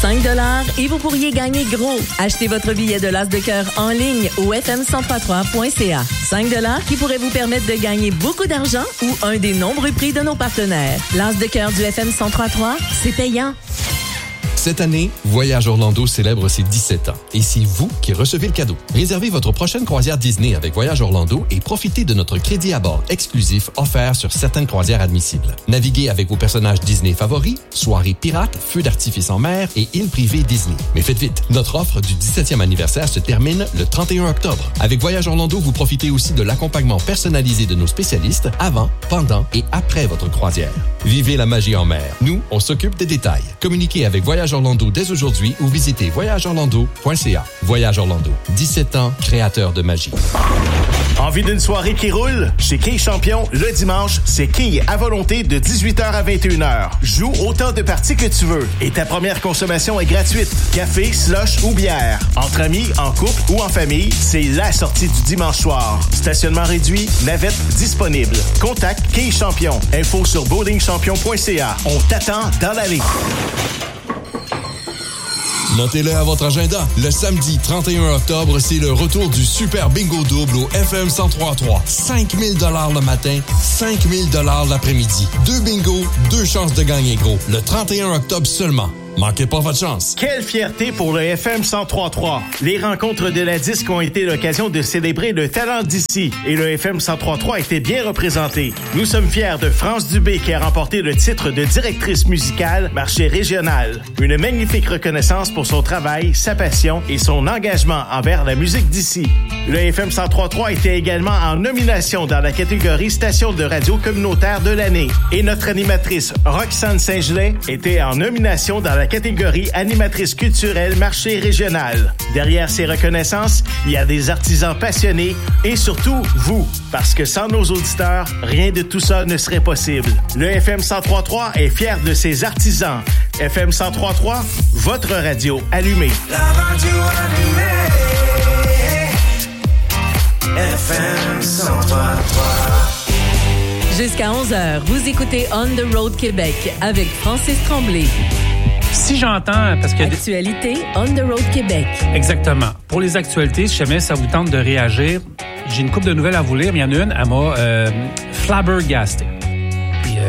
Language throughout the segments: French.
5 $ et vous pourriez gagner gros. Achetez votre billet de l'As de cœur en ligne au fm1033.ca. 5 $ qui pourrait vous permettre de gagner beaucoup d'argent ou un des nombreux prix de nos partenaires. L'As de cœur du FM 1033, c'est payant. Cette année, Voyage Orlando célèbre ses 17 ans. Et c'est vous qui recevez le cadeau. Réservez votre prochaine croisière Disney avec Voyage Orlando et profitez de notre crédit à bord exclusif offert sur certaines croisières admissibles. Naviguez avec vos personnages Disney favoris, soirées pirates, feux d'artifice en mer et îles privées Disney. Mais faites vite, notre offre du 17e anniversaire se termine le 31 octobre. Avec Voyage Orlando, vous profitez aussi de l'accompagnement personnalisé de nos spécialistes avant, pendant et après votre croisière. Vivez la magie en mer. Nous, on s'occupe des détails. Communiquez avec Voyage Orlando dès aujourd'hui ou visitez voyageorlando.ca. Voyage Orlando, 17 ans, créateur de magie. Envie d'une soirée qui roule? Chez Quilles Champion, le dimanche, c'est quilles à volonté de 18h à 21h. Joue autant de parties que tu veux et ta première consommation est gratuite. Café, slush ou bière. Entre amis, en couple ou en famille, c'est la sortie du dimanche soir. Stationnement réduit, navette disponible. Contacte Quilles Champion. Info sur bowlingchampion.ca. On t'attend dans l'allée. Notez-le à votre agenda. Le samedi 31 octobre, c'est le retour du Super Bingo Double au FM 103.3. 5 000 $ le matin, 5 000 $ l'après-midi. 2 bingos, 2 chances de gagner gros. Le 31 octobre seulement. Manquez pas votre chance. Quelle fierté pour le FM 103.3. Les rencontres de la disque ont été l'occasion de célébrer le talent d'ici et le FM 103.3 était bien représenté. Nous sommes fiers de France Dubé qui a remporté le titre de directrice musicale marché régional. Une magnifique reconnaissance pour son travail, sa passion et son engagement envers la musique d'ici. Le FM 103.3 était également en nomination dans la catégorie station de radio communautaire de l'année. Et notre animatrice Roxane Saint-Gelais était en nomination dans la catégorie animatrice culturelle marché régional. Derrière ces reconnaissances, il y a des artisans passionnés et surtout vous, parce que sans nos auditeurs, rien de tout ça ne serait possible. Le FM 103.3 est fier de ses artisans. FM 103.3, votre radio allumée. La radio allumée. FM 103.3. Jusqu'à 11h, vous écoutez On the Road Québec avec Francis Tremblay. Si j'entends, parce que... Actualité, On the Road Québec. Exactement. Pour les actualités, si jamais ça vous tente de réagir, j'ai une couple de nouvelles à vous lire, mais il y en a une, elle m'a flabbergasté. Puis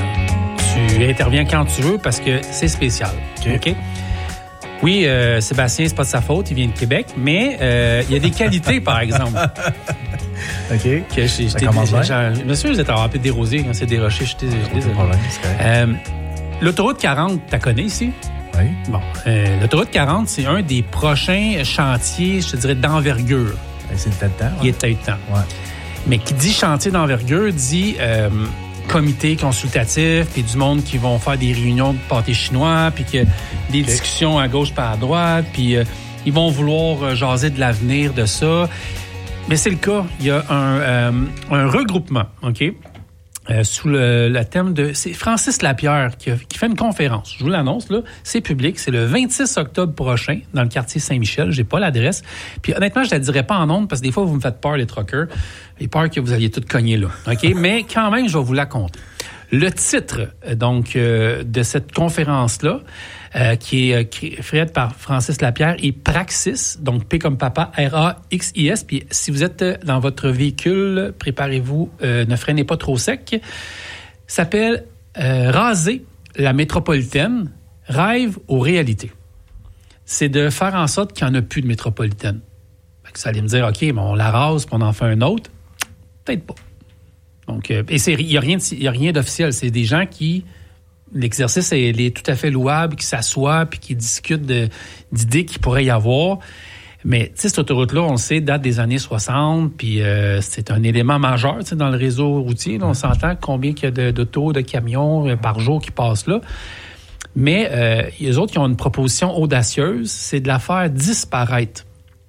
tu interviens quand tu veux parce que c'est spécial. OK? Oui, Sébastien, c'est pas de sa faute, il vient de Québec, mais il y a des qualités, par exemple. OK. Que ça commence bien. Monsieur, vous êtes en des rosiers, quand c'est des rochers, je suis désolé. Problème, c'est correct. L'autoroute 40, tu la connais ici? Oui. Bon, l'autoroute 40, c'est un des prochains chantiers, je te dirais, d'envergure. C'est peut-être temps. Il est peut-être temps. Ouais. Mais qui dit chantier d'envergure, dit comité consultatif, puis du monde qui vont faire des réunions de pâté chinois, puis que des discussions à gauche par à droite, puis ils vont vouloir jaser de l'avenir de ça. Mais c'est le cas. Il y a un regroupement, OK? Sous le thème de... C'est Francis Lapierre qui fait une conférence. Je vous l'annonce, là. C'est public. C'est le 26 octobre prochain dans le quartier Saint-Michel. J'ai pas l'adresse. Puis honnêtement, je la dirai pas en ondes parce que des fois, vous me faites peur, les truckers. J'ai peur que vous alliez tout cogner là. OK? Mais quand même, je vais vous la compter. Le titre, donc, de cette conférence-là, qui est faite par Francis Lapierre, est Praxis, donc P comme papa, R-A-X-I-S. Puis si vous êtes dans votre véhicule, préparez-vous, ne freinez pas trop sec. S'appelle Raser la métropolitaine, rêve aux réalités. C'est de faire en sorte qu'il n'y en a plus de métropolitaine. Ça allait me dire, OK, mais on la rase puis on en fait un autre. Peut-être pas. Donc, et il n'y a rien d'officiel. C'est des gens qui... L'exercice est tout à fait louable, qui s'assoient puis qui discutent d'idées qu'il pourrait y avoir. Mais, tu sais, cette autoroute-là, on le sait, date des années 60, puis c'est un élément majeur, tu sais, dans le réseau routier. Là, on s'entend combien il y a d'autos, de camions par jour qui passent là. Mais les autres qui ont une proposition audacieuse, c'est de la faire disparaître.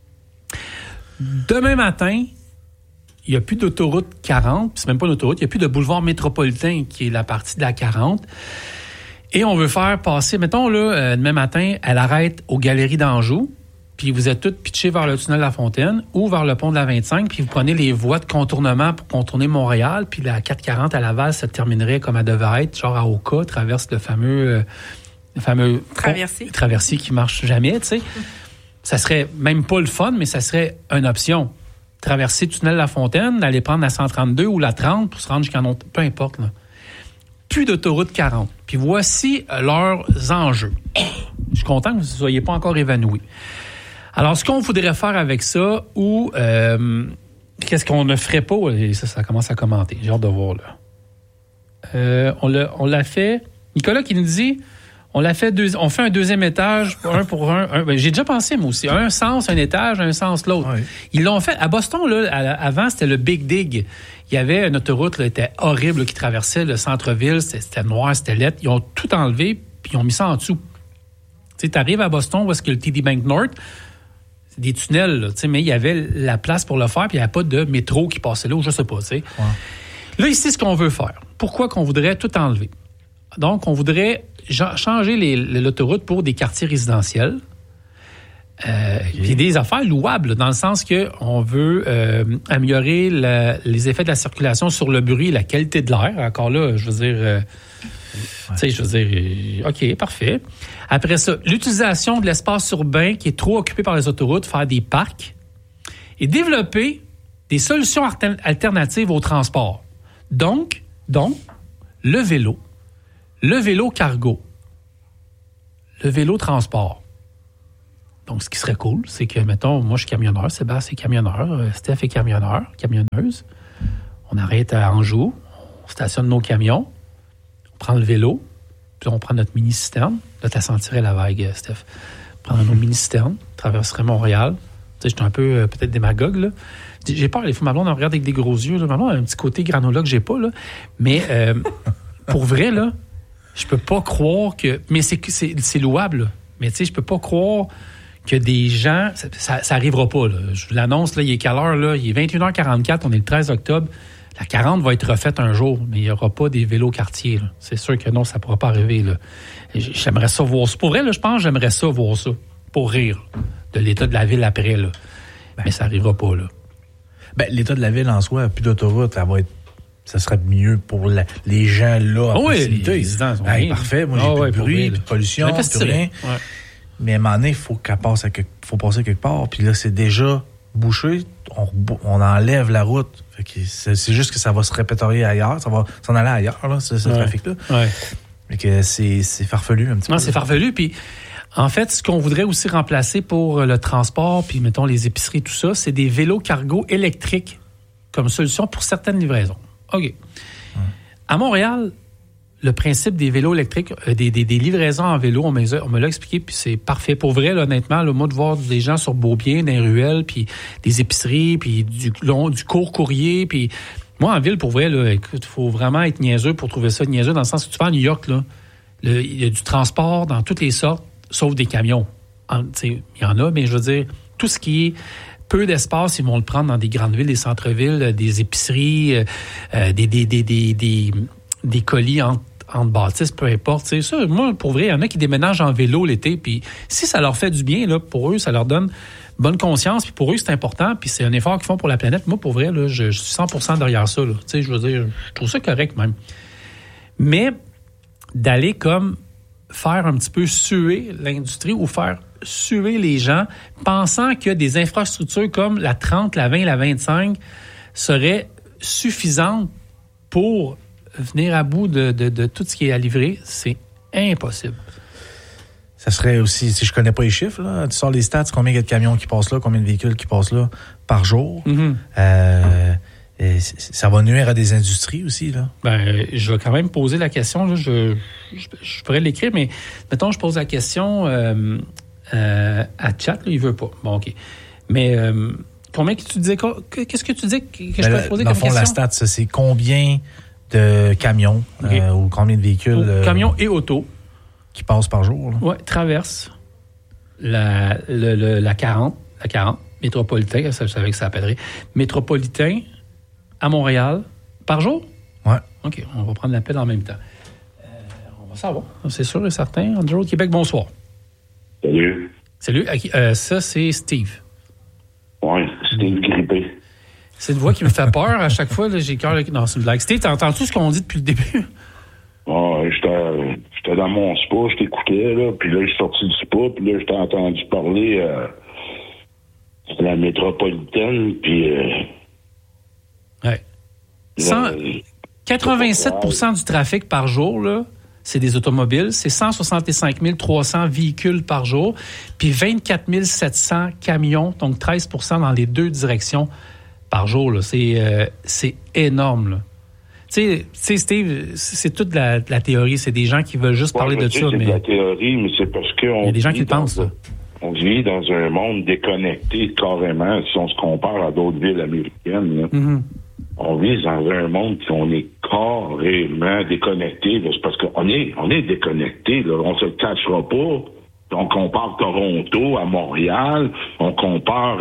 Demain matin... Il n'y a plus d'autoroute 40, puis c'est même pas une autoroute, il n'y a plus de boulevard métropolitain qui est la partie de la 40. Et on veut faire passer, mettons là, demain matin, elle arrête aux Galeries d'Anjou, puis vous êtes tous pitchés vers le tunnel de la Fontaine ou vers le pont de la 25, puis vous prenez les voies de contournement pour contourner Montréal, puis la 440 à Laval se terminerait comme elle devait être, genre à Oka, traverse le fameux le fameux traversier qui marche jamais, tu sais. Ça serait même pas le fun, mais ça serait une option. Traverser le tunnel La Fontaine, aller prendre la 132 ou la 30 pour se rendre jusqu'à Ontario, peu importe, là. Plus d'autoroute 40. Puis voici leurs enjeux. Je suis content que vous ne soyez pas encore évanouis. Alors, ce qu'on voudrait faire avec ça, ou qu'est-ce qu'on ne ferait pas, et ça commence à commenter. J'ai hâte de voir, là. On l'a fait. Nicolas qui nous dit, on fait un deuxième étage, un pour un. Ben, j'ai déjà pensé, moi aussi. Un sens, un étage, un sens, l'autre. Oui. Ils l'ont fait. À Boston, là, avant, c'était le Big Dig. Il y avait une autoroute, là, était horrible, là, qui traversait le centre-ville. C'était noir, c'était laid. Ils ont tout enlevé, puis ils ont mis ça en dessous. Tu sais, t'arrives à Boston, où est-ce que le TD Bank North, c'est des tunnels, là, tu sais, mais il y avait la place pour le faire, puis il n'y avait pas de métro qui passait là, ou je sais pas, tu sais. Ouais. Là, ici, ce qu'on veut faire. Pourquoi qu'on voudrait tout enlever? Donc, on voudrait changer l'autoroute pour des quartiers résidentiels. Puis des affaires louables, dans le sens qu'on veut améliorer les effets de la circulation sur le bruit et la qualité de l'air. Encore là, je veux dire... OK, parfait. Après ça, l'utilisation de l'espace urbain qui est trop occupé par les autoroutes, faire des parcs et développer des solutions alternatives au transport. Donc, le vélo cargo, le vélo transport. Donc, ce qui serait cool, c'est que, mettons, moi, je suis camionneur, Sébastien est camionneur, Steph est camionneuse. On arrête à Anjou, on stationne nos camions, on prend le vélo, puis on prend notre mini-citerne. Là, tu sentirais la vague, Steph. Prendre nos mini-citernes, traverserait Montréal. Tu sais, j'étais un peu, peut-être démagogue, là. J'ai peur, ma blonde, on regarde avec des gros yeux. Là. Ma blonde a un petit côté granola que j'ai pas, là. Mais, pour vrai, là, je peux pas croire que... Mais c'est louable, là. Mais tu sais, je peux pas croire que des gens... Ça arrivera pas, là. Je vous l'annonce, là, il est quelle heure, là? Il est 21h44, on est le 13 octobre. La 40 va être refaite un jour, mais il n'y aura pas des vélos quartiers, là. C'est sûr que non, ça ne pourra pas arriver, là. J'aimerais ça voir ça. Pour vrai, là, je pense que j'aimerais ça voir ça. Pour rire de l'état de la ville après, là. Mais ça n'arrivera pas, là. Ben, l'état de la ville en soi, plus d'autoroute, ça serait mieux pour les gens là. Oui, les résidents sont bien. Parfait, moi j'ai plus de bruit, plus de pollution, plus rien. Ouais. Mais à un moment donné, il faut passer quelque part. Puis là, c'est déjà bouché, on enlève la route. Fait que c'est juste que ça va se répertorier ailleurs, ça va s'en aller ailleurs, là, ce trafic-là. Ouais. Fait que c'est farfelu un petit peu. Non, c'est farfelu, puis... En fait, ce qu'on voudrait aussi remplacer pour le transport, puis mettons les épiceries, tout ça, c'est des vélos cargo électriques comme solution pour certaines livraisons. OK. À Montréal, le principe des vélos électriques, des livraisons en vélo, on me l'a expliqué, puis c'est parfait. Pour vrai, là, honnêtement, moi, de voir des gens sur Beaubien, dans les ruelles, puis des épiceries, puis du court courrier, puis... Moi, en ville, pour vrai, là, écoute, faut vraiment être niaiseux pour trouver ça niaiseux, dans le sens que tu vas à New York, là, il y a du transport dans toutes les sortes, sauf des camions. Il y en a, mais je veux dire, tout ce qui est peu d'espace, ils vont le prendre dans des grandes villes, des centres-villes, des épiceries, des colis entre bâtisses, peu importe. C'est ça, moi, pour vrai, il y en a qui déménagent en vélo l'été, puis si ça leur fait du bien, là, pour eux, ça leur donne bonne conscience, puis pour eux, c'est important, puis c'est un effort qu'ils font pour la planète. Moi, pour vrai, là, je suis 100% derrière ça. Là. Je veux dire, je trouve ça correct même. Mais d'aller comme faire un petit peu suer l'industrie ou faire suer les gens, pensant que des infrastructures comme la 30, la 20, la 25 seraient suffisantes pour venir à bout de tout ce qui est à livrer, c'est impossible. Ça serait aussi, si je connais pas les chiffres, là, tu sors les stats, combien il y a de camions qui passent là, combien de véhicules qui passent là par jour. Mm-hmm. Ça va nuire à des industries aussi, là. Ben, je vais quand même poser la question, là, je pourrais l'écrire, mais mettons, je pose la question à chat, là, il veut pas. Bon, OK. Mais combien que tu disais, qu'est-ce que tu dis que je peux te poser comme question? Dans le fond, la stat, c'est combien de camions ou combien de véhicules... camions et autos. Qui passent par jour, là. Oui, traverse la 40, métropolitain, je savais que ça appellerait, métropolitain à Montréal, par jour? Oui. OK, on va prendre l'appel en même temps. On va savoir, c'est sûr et certain. Andrew Québec, bonsoir. Salut. Salut. Ça, c'est Steve. Oui, Steve grippé. C'est une voix qui me fait peur à chaque fois. Là, j'ai cœur... Non, c'est une blague. Steve, t'entends-tu ce qu'on dit depuis le début? J'étais dans mon spa, je t'écoutais, là, puis là, je suis sorti du spa, puis là, je t'ai entendu parler de la métropolitaine, puis... Ouais. 87% du trafic par jour, là, c'est des automobiles. C'est 165 300 véhicules par jour, puis 24 700 camions, donc 13% dans les deux directions par jour. Là. C'est énorme, là. Tu sais, Steve, c'est toute la théorie. C'est des gens qui veulent juste parler de ça. C'est de la théorie, mais c'est parce que... Il y a des gens qui le pensent, là. On vit dans un monde déconnecté, carrément, si on se compare à d'autres villes américaines. Là. Mm-hmm. On vit dans un monde où on est carrément déconnecté. Là. C'est parce qu'on est déconnecté. Là. On se le cachera pas. On compare Toronto à Montréal. On compare...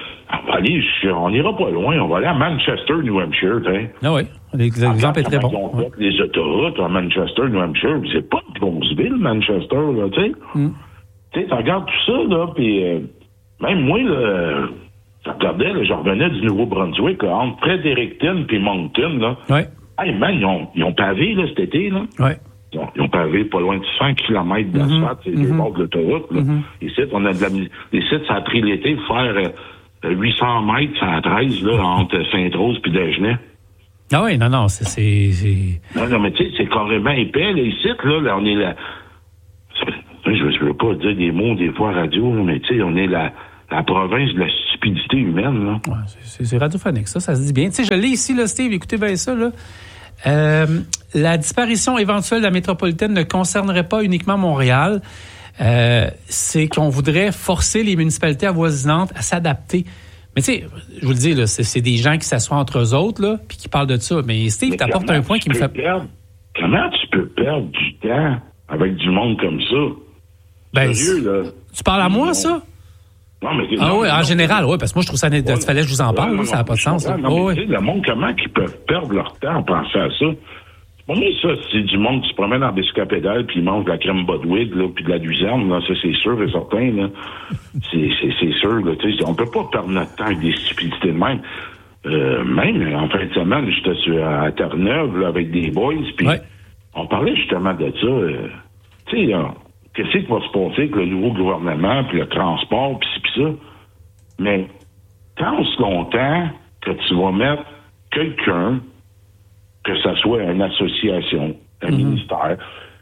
on n'ira pas loin. On va aller à Manchester, New Hampshire. T'sais. Ah oui, l'exemple est très bon. On fait les autoroutes à Manchester, New Hampshire. C'est pas une grosse ville, Manchester. Là, tu sais, tu regardes tout ça, là, puis même moi, là, je regardais, là, je revenais du Nouveau-Brunswick, là, entre Fredericton et Moncton, là. Ouais. Hey, man, ils ont pavé, là, cet été, là. Ouais. Ils ont pavé pas loin de 100 km d'asphalte, c'est les bords de l'autoroute, là. Ici, on a ici, ça a pris l'été de faire 800 mètres, 113, là, entre Sainte-Rose puis Dagenais. Ah oui, non, c'est... Non, mais tu sais, c'est carrément épais, là, ici, là, on est là... Je veux pas dire des mots des fois à radio, mais tu sais, on est la province de la stupidité humaine. Là. Ouais, c'est radiophonique, ça se dit bien. Tu sais, je l'ai ici, là, Steve, écoutez bien ça. Là. La disparition éventuelle de la métropolitaine ne concernerait pas uniquement Montréal. C'est qu'on voudrait forcer les municipalités avoisinantes à s'adapter. Mais tu sais, je vous le dis, là, c'est des gens qui s'assoient entre eux autres, là, puis qui parlent de ça. Mais Steve, t'apportes un point qui me fait... Comment tu peux perdre du temps avec du monde comme ça? Ben, sérieux, là. Tu parles à moi, ça? Non, mais... oui, en général, oui, parce que moi, je trouve ça... Il fallait que je vous en parle, ça n'a pas de sens. Non, mais tu sais, le monde, comment ils peuvent perdre leur temps à penser à ça? Pour moi, ça, c'est du monde qui se promène en bicyclopédale puis ils mangent de la crème Budwig, là, puis de la luzerne, là, ça, c'est sûr et certain, là. C'est sûr, là, tu sais, on peut pas perdre notre temps avec des stupidités de même. Même, en fin de semaine, j'étais à Terre-Neuve, là, avec des boys, puis on parlait justement de ça. Tu sais, là, qu'est-ce qui va se passer avec le nouveau gouvernement, puis le transport, puis ça. Mais pense longtemps que tu vas mettre quelqu'un, que ça soit une association, un ministère,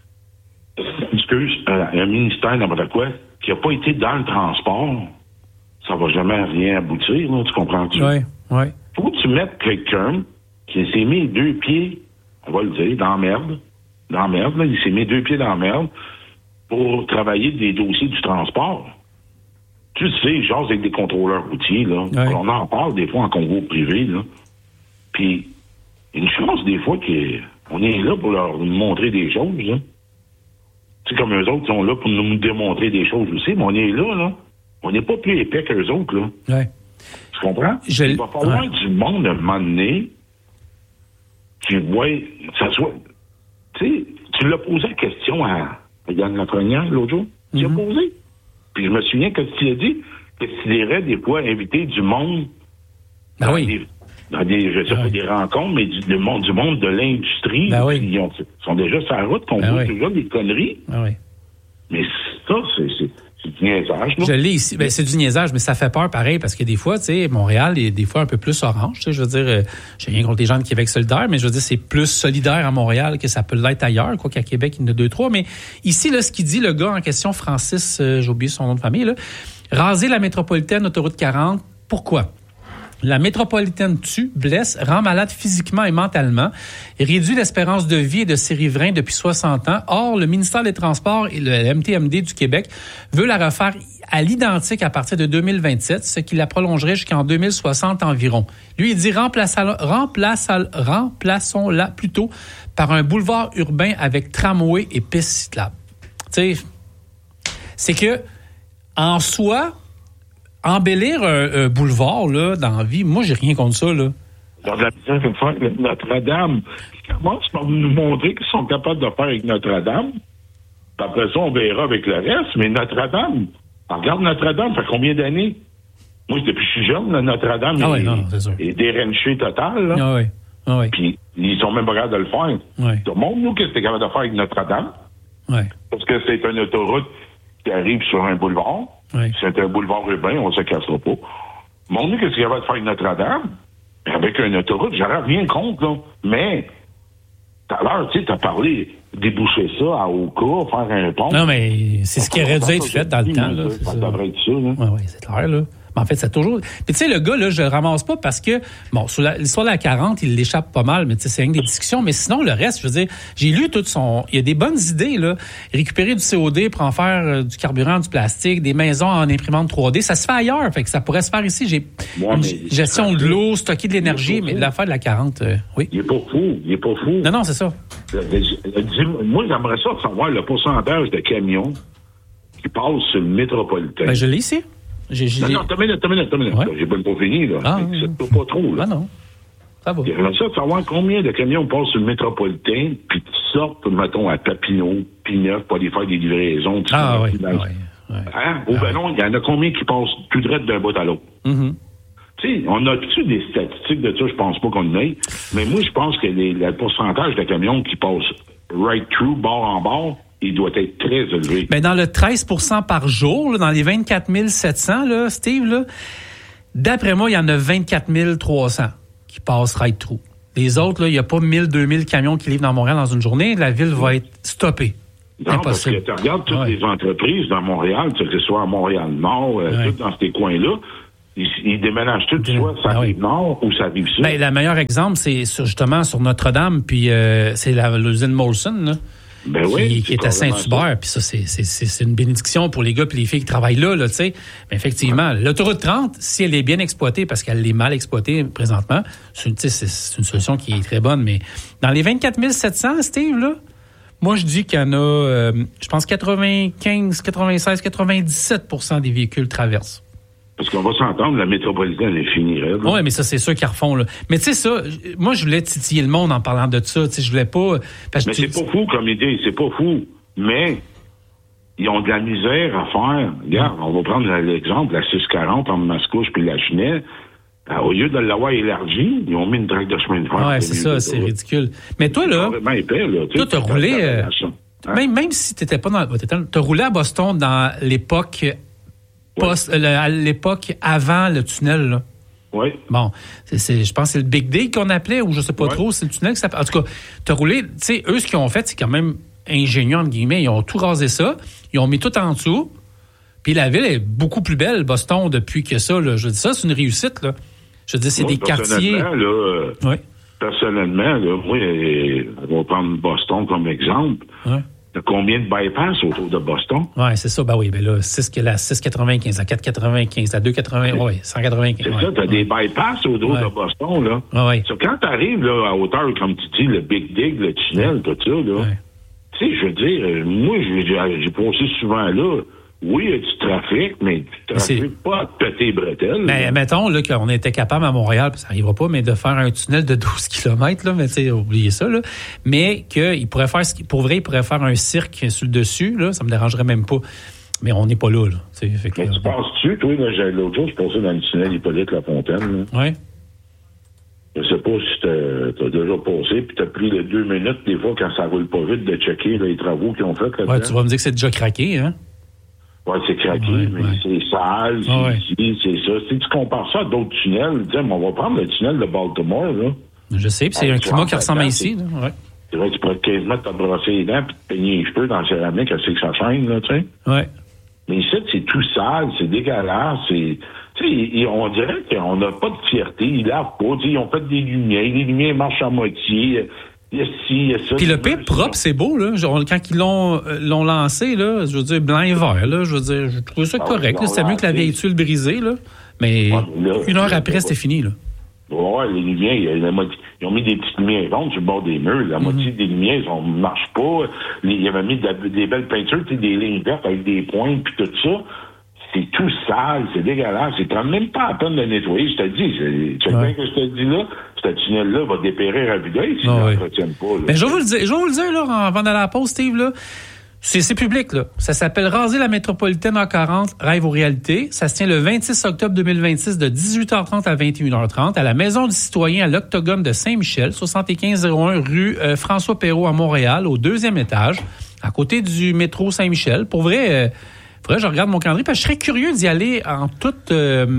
un ministère, n'importe quoi, qui n'a pas été dans le transport, ça va jamais rien aboutir, là, tu comprends-tu? Oui. Faut que tu mettes quelqu'un qui s'est mis 2 pieds, on va le dire, dans la merde. Dans la merde, là, il s'est mis 2 pieds dans la merde pour travailler des dossiers du transport. Tu sais, genre avec des contrôleurs routiers, là. Ouais. On en parle des fois en convo privé, là. Puis, une chance des fois qu'on est là pour leur montrer des choses, là. Tu sais, comme eux autres, ils sont là pour nous démontrer des choses aussi, mais on est là, là. On n'est pas plus épais qu'eux autres, là. Ouais. Tu comprends? Il va falloir du monde à un moment donné qui voit, ça soit... Tu sais, tu l'as posé la question à Yann Lafrenière l'autre jour. Tu l'as posé. Puis je me souviens que tu as dit que tu irais des fois inviter du monde dans des je sais pas des rencontres, mais du monde de l'industrie. Ils sont déjà sur la route, qu'on voit déjà des conneries. Mais ça, c'est du niaisage. Je l'ai ici. Ben, c'est du niaisage, mais ça fait peur pareil, parce que des fois, tu sais, Montréal est des fois un peu plus orange. Je veux dire, j'ai rien contre les gens de Québec solidaire, mais je veux dire, c'est plus solidaire à Montréal que ça peut l'être ailleurs, quoi qu'à Québec, il y en a 2-3. Mais ici, là, ce qu'il dit, le gars en question, Francis, j'ai oublié son nom de famille, là, raser la métropolitaine, autoroute 40, pourquoi? La métropolitaine tue, blesse, rend malade physiquement et mentalement et réduit l'espérance de vie de ses riverains depuis 60 ans. Or, le ministère des Transports et le MTMD du Québec veut la refaire à l'identique à partir de 2027, ce qui la prolongerait jusqu'en 2060 environ. Lui, il dit remplaçons-la plutôt par un boulevard urbain avec tramway et pistes cyclables. Tu sais, c'est que, en soi, embellir un boulevard, là, dans la vie, moi, j'ai rien contre ça, là. Dans la misère de faire avec Notre-Dame, ils commencent par nous montrer qu'ils sont capables de faire avec Notre-Dame. Puis après ça, on verra avec le reste. Mais Notre-Dame, regarde Notre-Dame, ça fait combien d'années? Moi, depuis que je suis jeune, Notre-Dame est déranché total, là. Oui. Puis, ils sont même pas capables de le faire. Oui. Montre-nous qu'est-ce que t'es capable de faire avec Notre-Dame. Oui. Parce que c'est une autoroute qui arrive sur un boulevard. Oui. C'est un boulevard urbain, on ne se cassera pas. Montre-nous qu'est-ce qu'il y avait de faire avec Notre-Dame. Avec une autoroute, j'aurais rien contre, là. Mais, tout à l'heure, tu sais, t'as parlé déboucher ça à Oka, faire un pont. Non, mais c'est ce qui aurait dû être fait dans le temps, là. Ça devrait être ça, là. Oui, c'est clair, là. Mais en fait, c'est toujours... Puis tu sais, le gars, là, je le ramasse pas parce que, bon, sur l'histoire de la 40, il l'échappe pas mal, mais tu sais, c'est rien que des discussions. Mais sinon, le reste, je veux dire, j'ai lu tout son... Il y a des bonnes idées, là. Récupérer du COD pour en faire du carburant, du plastique, des maisons en imprimante 3D, ça se fait ailleurs. Fait que ça pourrait se faire ici. J'ai gestion de l'eau, stocker de l'énergie, mais l'affaire de la 40, oui. Il est pas fou. Non, c'est ça. Moi, j'aimerais ça savoir le pourcentage de camions qui passent sur le métropolitain. Ben, je l'ai ici. Non, t'as minute. Ouais. J'ai pas fini, là. Ah, c'est pas trop, là. Ah non. Ça va. J'aimerais ça savoir combien de camions passent sur le métropolitain, puis qui sortent, mettons, à Papineau, Pineuf, pour aller faire des livraisons. Ah, oui. Hein? Ou ben non, il y en a combien qui passent tout droit d'un bout à l'autre? Mm-hmm. Tu sais, on a-tu des statistiques de ça? Je pense pas qu'on en ait. Mais moi, je pense que le pourcentage de camions qui passent right through, bord en bord, il doit être très élevé. Ben dans le 13% par jour, là, dans les 24 700, là, Steve, là, d'après moi, il y en a 24 300 qui passent right through. Les autres, là, il n'y a pas 1000, 2000 camions qui livrent dans Montréal dans une journée. La ville va être stoppée. Non, impossible. Parce que tu regardes toutes les entreprises dans Montréal, que ce soit à Montréal-Nord, toutes dans ces coins-là, ils déménagent tout, soit ça rive nord ou ça rive sud. Ben, le meilleur exemple, c'est justement sur Notre-Dame, puis c'est l'usine Molson, là. Ben oui, qui est à Saint-Hubert, puis ça, c'est une bénédiction pour les gars et les filles qui travaillent là, tu sais. Mais effectivement, l'autoroute 30, si elle est bien exploitée, parce qu'elle est mal exploitée présentement, c'est une solution qui est très bonne, mais dans les 24 700, Steve, là, moi, je dis qu'il y en a, je pense, 95, 96, 97% des véhicules traversent. Parce qu'on va s'entendre, la métropolitaine est finirait. Oui, mais ça, c'est sûr qu'ils refont, là. Mais tu sais, ça, moi, je voulais titiller le monde en parlant de ça. Tu sais, je voulais pas... Mais c'est pas fou comme idée, c'est pas fou. Mais ils ont de la misère à faire. Regarde, on va prendre l'exemple, la 640 entre Mascouche puis la Chenet. Au lieu de l'avoir élargie, ils ont mis une traque de chemin de fer. Oui, c'est ça, c'est ridicule. Mais toi, là, toi, t'as roulé... Même si t'étais pas dans... T'as roulé à Boston dans l'époque... à l'époque avant le tunnel, là. Oui. Bon, je pense que c'est le Big Dig qu'on appelait, ou je sais pas trop, c'est le tunnel qui s'appelle. En tout cas, t'as roulé, tu sais, eux, ce qu'ils ont fait, c'est quand même ingénieux, entre guillemets. Ils ont tout rasé ça, ils ont mis tout en dessous, puis la ville est beaucoup plus belle, Boston, depuis que ça, là. Je dis ça, c'est une réussite, là. Je dis, c'est des quartiers... Personnellement, là, moi, on va prendre Boston comme exemple. Ouais. T'as combien de bypass autour de Boston? Oui, c'est ça. Ben oui, ben là, la 6,95, la 4,95, la 2,80, oui, 195. C'est ça, t'as des bypass autour de Boston, là. Ouais. So, quand t'arrives, là, à hauteur, comme tu dis, le Big Dig, le tunnel, tout ça, là, tu sais, je veux dire, moi, j'ai passé souvent là. Oui, il y a du trafic, mais du trafic pas à péter les bretelles. Ben, mettons là, qu'on était capable à Montréal, puis ça n'arrivera pas, mais de faire un tunnel de 12 km, là, mais tu sais, oubliez ça, là. Mais qu'il pourrait faire, pour vrai, il pourrait faire un cirque sur le dessus, là, ça me dérangerait même pas. Mais on n'est pas là, là. Fait que, mais tu penses-tu, toi, là, l'autre jour, je passais dans le tunnel Hippolyte-Lafontaine, là. Oui. Je sais pas si t'as déjà passé, puis t'as pris les 2 minutes, des fois, quand ça roule pas vite, de checker là, les travaux qu'ils ont fait là-dedans. Ouais, tu vas me dire que c'est déjà craqué, hein? Oui, c'est craqué, mais c'est sale, c'est ça. Si tu compares ça à d'autres tunnels, on va prendre le tunnel de Baltimore, là. Je sais, puis c'est un climat qui ressemble à ici, là. Ouais. C'est vrai que tu pourrais quasiment te brosser les dents puis te peigner les cheveux dans la céramique, assez que ça chaîne, là, tu sais. Oui. Mais ici, c'est tout sale, c'est dégueulasse, c'est... Tu sais, on dirait qu'on n'a pas de fierté, ils lavent pas, tu sais, ils ont fait des lumières marchent à moitié... Il y a ça. Puis le pire propre, c'est beau, là. Genre, quand ils l'ont lancé, là, je veux dire, blanc et vert, là, je veux dire, je trouve ça correct. C'était mieux que la vieille tuile brisée, là. Mais une heure après, c'était fini, là. Ouais, les lumières, ils ont mis des petites lumières rondes sur le bord des murs. La moitié des lumières, ça ne marche pas. Ils avaient mis des belles peintures, tu sais, des lignes vertes avec des points, puis tout ça. C'est tout sale, c'est dégueulasse. C'est quand même pas à peine de nettoyer. Je te dis, tu sais bien que je te dis là, ce tunnel-là va dépérir à vue d'œil s'ils ne l'entretiennent pas. Là. Ben, je vais vous le dire, là, avant d'aller à la pause, Steve, là. C'est public, là. Ça s'appelle Raser la métropolitaine en 40, rêve aux réalités. Ça se tient le 26 octobre 2026 de 18h30 à 21h30 à la Maison du citoyen à l'Octogone de Saint-Michel, 7501 rue François Perrault à Montréal, au 2e étage, à côté du métro Saint-Michel. Pour vrai, je regarde mon calendrier parce que je serais curieux d'y aller en toute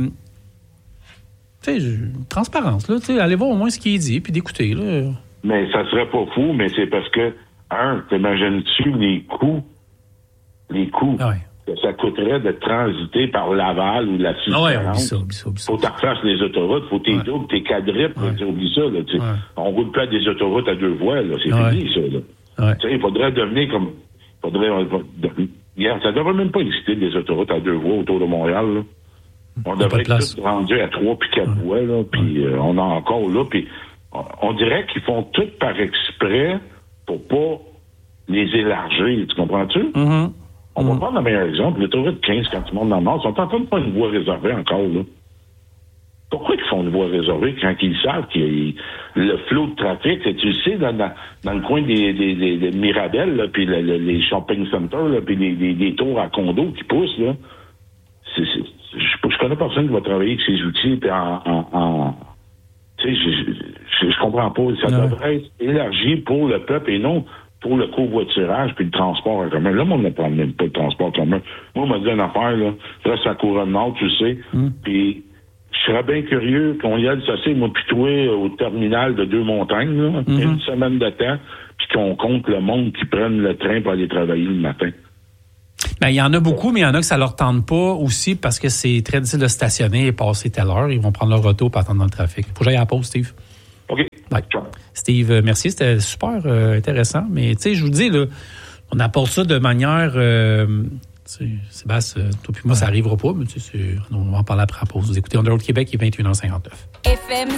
transparence, là. Aller voir au moins ce qui est dit, puis d'écouter, là. Mais ça serait pas fou, mais c'est parce que t'imagines-tu les coûts que ça coûterait de transiter par Laval ou la Suisse? Oublie ça. Faut que tu refasses les autoroutes, faut que t'es doubles, t'es quadruples, oublie ça, là, On roule pas des autoroutes à 2 voies, là, c'est fini, ça, là. Il faudrait devenir comme... ça devrait même pas exister des autoroutes à 2 voies autour de Montréal, là. On devrait être tous rendus à 3 puis 4 voies, là, puis on est encore là, puis on dirait qu'ils font tout par exprès pour pas les élargir, tu comprends-tu? Mm-hmm. On va prendre le meilleur exemple, l'autoroute 15, quand tu montes dans le nord, ils sont en train de faire une voie réservée encore, là. Pourquoi ils font une voie réservée quand ils savent qu'il y a le flot de trafic, tu le sais, dans le coin des Mirabel, là, puis les shopping centers, là, puis les tours à condos qui poussent, là. Je connais personne qui va travailler avec ces outils, puis tu sais, je comprends pas. Ça devrait être élargi pour le peuple et non pour le covoiturage puis le transport en commun. Là, moi, on ne prend même pas le transport en commun. Moi, on m'a dit une affaire, là. Là, c'est la Couronne Nord, tu sais. Puis, je serais bien curieux qu'on y aille, ça c'est, moi, puis toi, au terminal de Deux-Montagnes, là, une semaine de temps, puis qu'on compte le monde qui prenne le train pour aller travailler le matin. Ben, il y en a beaucoup, mais il y en a que ça leur tente pas aussi parce que c'est très difficile de stationner et passer telle heure. Ils vont prendre leur auto pour attendre dans le trafic. Faut que j'aille à la pause, Steve. OK. Ouais. Steve, merci. C'était super intéressant. Mais, tu sais, je vous dis, là, on apporte ça de manière... Sébastien, toi puis moi, ça arrivera pas, mais tu sais, on va en parler après la pause. Vous écoutez On the Road Québec, il est 21h59. FM